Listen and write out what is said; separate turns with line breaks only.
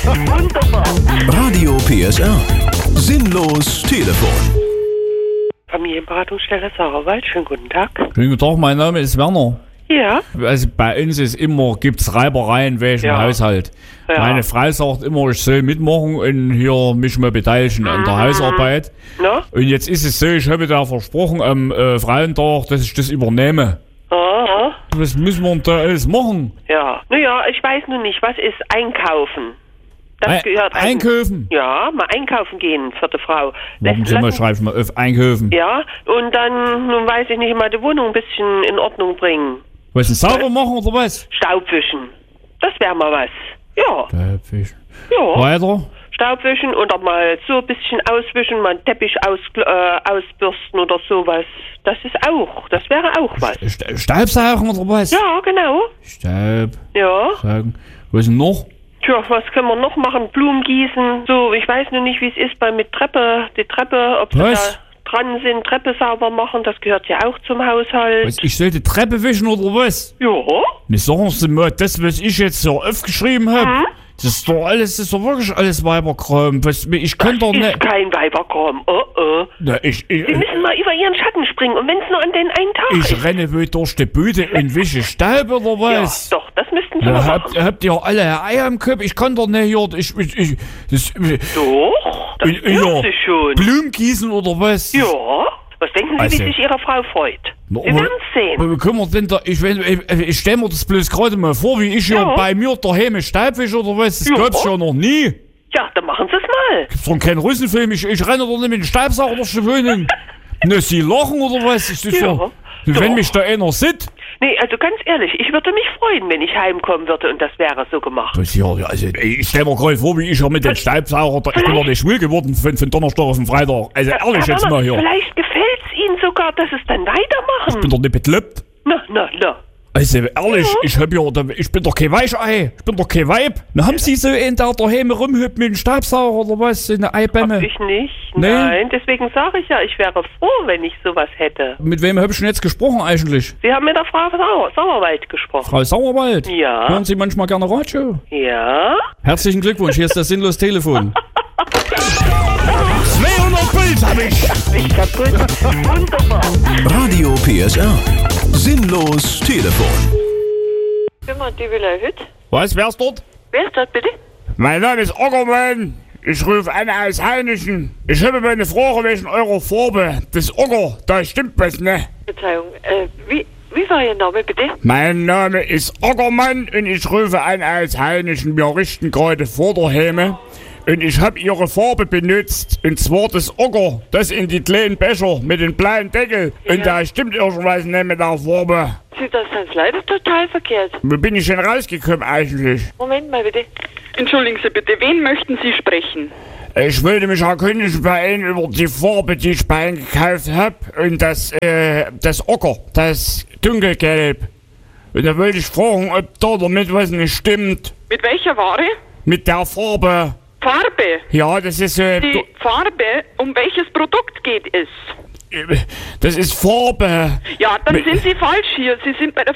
Wunderbar.
Radio PSR. Sinnlos Telefon.
Familienberatungsstelle Sauerwald, schönen guten Tag.
Schönen guten Tag, mein Name ist Werner.
Ja.
Also bei uns ist immer, gibt's Reibereien welchen Haushalt.
Ja.
Meine Frau sagt immer, ich soll mitmachen und hier mich mal beteiligen an der Hausarbeit.
Na?
Und jetzt ist es so, ich habe da versprochen am Frauentag, dass ich das übernehme.
Aha.
Was müssen wir denn da alles machen?
Ja. Naja, ich weiß nur nicht, was ist Einkaufen? Das gehört
Einkaufen?
Ja, mal einkaufen gehen für die Frau.
Warum soll man schreiben mal auf Einkaufen?
Ja, und dann, nun weiß ich nicht, mal die Wohnung ein bisschen in Ordnung bringen.
Was, ein sauber machen oder was?
Staubwischen. Das wäre mal was. Ja.
Staubwischen.
Ja.
Weiter?
Staubwischen oder mal so ein bisschen auswischen, mal einen Teppich ausbürsten oder sowas. Das wäre auch was.
Staubsaugen oder was?
Ja, genau. Ja.
Staubsaugen. Was denn noch?
Tja, was können wir noch machen? Blumen gießen. So, ich weiß nur nicht, wie es ist mit Treppe. Die Treppe, ob sie
Was?
da dran sind, Treppe sauber machen. Das gehört ja auch zum Haushalt.
Was, ich sollte Treppe wischen oder was?
Ja.
Ne, sagen Sie mal, das, was ich jetzt so aufgeschrieben habe, das ist doch wirklich alles Weiberkram. Ich kann doch
Das
nicht...
ist kein Weiberkram.
Na,
Sie müssen mal über Ihren Schatten springen. Und wenn es nur an den einen Tag ist.
ich renne wohl durch die Bude und wische Staub oder was?
Ja, doch, das müssten Sie
Ja,
mal machen.
habt ihr alle Eier im Kopf? Ich kann doch nicht hier...
Doch, das
ja,
Sie schon.
Blumen gießen oder was?
Ja. Was denken Sie,
Also-
wie sich Ihre Frau freut?
Na,
Sie werden es sehen.
Wie können wir denn da... Ich stelle mir das bloß gerade mal vor, wie ich hier bei mir daheim Staub wische oder was? Das
Ja.
gab's ja noch nie.
Ja, dann machen Sie es mal.
Gibt's doch keinen Russenfilm. Ich renne doch nicht mit dem Staubsauger durch die Wohnung. Ne, Sie lachen oder was? Das ist
Ja,
doch, wenn
doch.
mich da einer sieht.
Nee, also ganz ehrlich, ich würde mich freuen, wenn ich heimkommen würde und das wäre so gemacht.
Das hier, also, ich stell mir gerade vor, wie ich hier mit dem Staubsauger, ich bin doch nicht schwul geworden von Donnerstag auf den Freitag. Also ehrlich jetzt mal hier.
Vielleicht gefällt es Ihnen sogar, dass es dann
Ich bin
weitermachen.
doch nicht bekloppt.
Na.
Also ehrlich, ich bin doch kein Weichei. Ich bin doch kein Weib. Na, haben Sie so einen, der daheim rumhüpft mit dem Staubsauger oder was? So eine Eibämme?
Hab ich nicht.
Nee?
Nein, deswegen sage ich ja, ich wäre froh, wenn ich sowas hätte.
Mit wem hab ich denn jetzt gesprochen eigentlich?
Sie haben mit der Frau Sauerwald gesprochen.
Frau Sauerwald?
Ja.
Hören Sie manchmal gerne Radio?
Ja.
Herzlichen Glückwunsch, hier ist das Sinnlos Telefon.
200 Puls hab ich.
Ich kaputt. Wunderbar.
Radio PSR. Sinnlos Telefon.
Firma Dübelei-Hütt.
Was, wär's dort?
Wer ist das bitte?
Mein Name ist Ockermann. Ich rufe an aus Heinichen. Ich habe mal eine Frage wegen eurer Farbe. Das Ocker, da stimmt was, ne?
Verzeihung, wie war Ihr Name bitte?
Mein Name ist Ockermann und ich rufe an aus Heinichen. Wir richten gerade Vorderhäme. Und ich habe ihre Farbe benutzt. Und zwar das Ocker, das in die kleinen Becher mit dem blauen Deckel. Und da stimmt irgendwas nicht mit der Farbe.
Sie, das ist leider total verkehrt.
Wo bin ich denn rausgekommen eigentlich?
Moment mal bitte.
Entschuldigen Sie bitte, wen möchten Sie sprechen?
Ich wollte mich erkundigen bei Ihnen über die Farbe, die ich bei Ihnen gekauft habe. Und das Ocker, das dunkelgelb. Und da wollte ich fragen, ob da damit was nicht stimmt.
Mit welcher Ware?
Mit der Farbe.
Farbe.
Ja, das ist
Die Farbe, um welches Produkt geht es?
das ist Farbe.
Ja, dann sind Sie falsch hier. Sie sind bei der